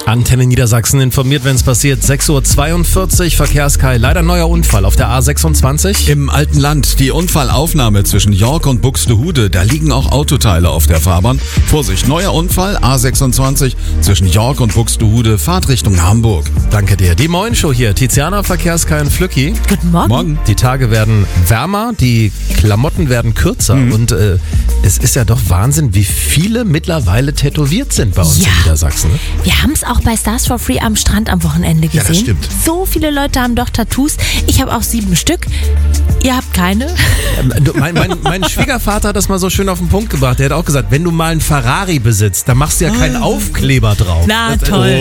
Antenne Niedersachsen informiert, wenn es passiert. 6:42 Uhr, Verkehrskai. Leider neuer Unfall auf der A26. Im alten Land die Unfallaufnahme zwischen York und Buxtehude. Da liegen auch Autoteile auf der Fahrbahn. Vorsicht, neuer Unfall, A26 zwischen York und Buxtehude. Fahrt Richtung Hamburg. Danke dir. Die Moin-Show hier. Tiziana, Verkehrskai und Flücki. Guten Morgen. Morgen. Die Tage werden wärmer, die Klamotten werden kürzer und es ist ja doch Wahnsinn, wie viele mittlerweile tätowiert sind bei uns in Niedersachsen. Ne? Wir haben es auch bei Stars for Free am Strand am Wochenende gesehen. Ja, das stimmt. So viele Leute haben doch Tattoos. Ich habe auch 7 Stück. Ihr habt keine? Mein Schwiegervater hat das mal so schön auf den Punkt gebracht. Der hat auch gesagt, wenn du mal einen Ferrari besitzt, dann machst du ja keinen Aufkleber drauf. Na toll.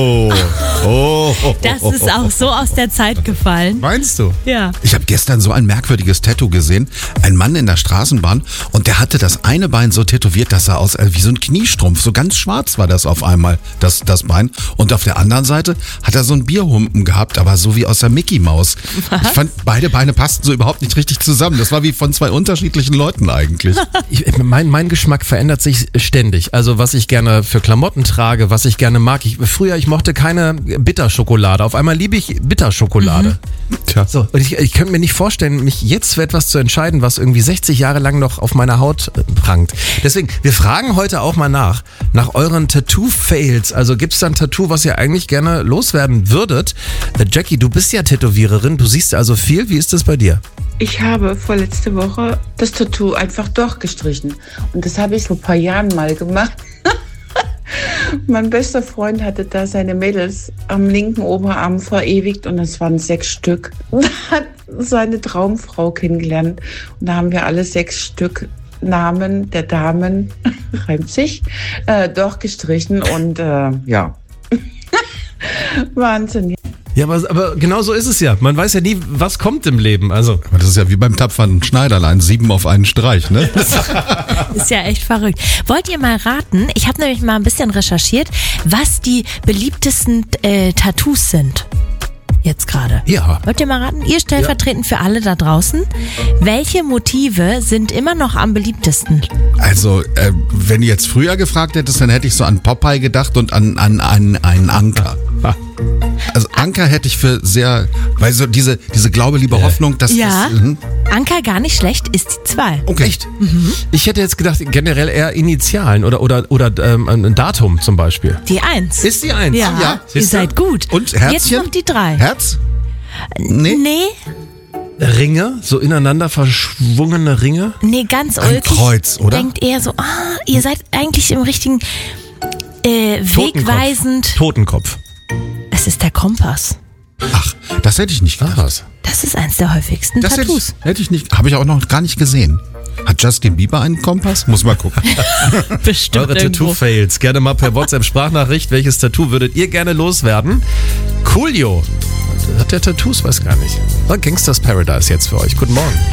Oh. Das ist auch so aus der Zeit gefallen. Meinst du? Ja. Ich habe gestern so ein merkwürdiges Tattoo gesehen. Ein Mann in der Straßenbahn und der hatte das eine Bein so tätowiert, das sah aus wie so ein Kniestrumpf. So ganz schwarz war das auf einmal, das Bein. Und auf der anderen Seite hat er so einen Bierhumpen gehabt, aber so wie aus der Mickey Maus. Was? Ich fand, beide Beine passten so überhaupt nicht richtig zusammen. Das war wie von 2 unterschiedlichen Leuten eigentlich. Mein Geschmack verändert sich ständig. Also was ich gerne für Klamotten trage, was ich gerne mag. Ich mochte keine Bitterschokolade. Auf einmal liebe ich Bitterschokolade. Tja. So, und ich könnte mir nicht vorstellen, mich jetzt für etwas zu entscheiden, was irgendwie 60 Jahre lang noch auf meiner Haut prangt. Deswegen, wir fragen heute auch mal nach euren Tattoo-Fails. Also gibt es da ein Tattoo, was ihr eigentlich gerne loswerden würdet? Jackie, du bist ja Tätowiererin, du siehst also viel. Wie ist das bei dir? Ich habe vorletzte Woche das Tattoo einfach durchgestrichen. Und das habe ich vor ein paar Jahren mal gemacht. Mein bester Freund hatte da seine Mädels am linken Oberarm verewigt und es waren 6 Stück. Und er hat seine Traumfrau kennengelernt. Und da haben wir alle 6 Stück Namen der Damen, reimt sich, durchgestrichen und ja. Wahnsinn. Ja, aber genau so ist es ja. Man weiß ja nie, was kommt im Leben. Also. Aber das ist ja wie beim tapferen Schneiderlein, 7 auf einen Streich, ne? Ist ja echt verrückt. Wollt ihr mal raten? Ich habe nämlich mal ein bisschen recherchiert, was die beliebtesten Tattoos sind. Jetzt gerade. Ja. Wollt ihr mal raten? Ihr stellvertretend für alle da draußen. Welche Motive sind immer noch am beliebtesten? Also, wenn du jetzt früher gefragt hättest, dann hätte ich so an Popeye gedacht und an einen Anker. Also Anker hätte ich für sehr, weil so diese Glaube, Liebe, Hoffnung, das Ja. ist... Anker gar nicht schlecht, ist die 2. Okay. Echt? Ich hätte jetzt gedacht, generell eher Initialen oder ein Datum zum Beispiel. Die 1. Ist die 1? Ja, Ja, ihr siehst du? seid gut. Und Herzchen? Jetzt noch die 3. Herz? Nee. Ringe, so ineinander verschwungene Ringe. Nee, ganz Ein ulkig. Kreuz, oder? Denkt eher so, ihr seid eigentlich im richtigen wegweisend. Totenkopf. Es ist der Kompass. Ach, das hätte ich nicht gedacht. Was? Das ist eins der häufigsten Das Tattoos. hätte ich nicht, habe ich auch noch gar nicht gesehen. Hat Justin Bieber einen Kompass? Muss mal gucken. Bestimmt Eure Tattoo-Fails. Gerne mal per WhatsApp-Sprachnachricht. Welches Tattoo würdet ihr gerne loswerden? Coolio. Hat der Tattoos? Weiß gar nicht. War Gangsters Paradise jetzt für euch. Guten Morgen.